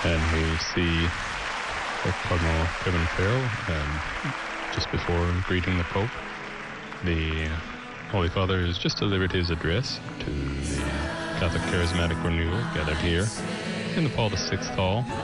And we see Cardinal Kevin Farrell, just before greeting the Pope. The Holy Father has just delivered his address to the Catholic Charismatic Renewal gathered here in the Paul VI Hall.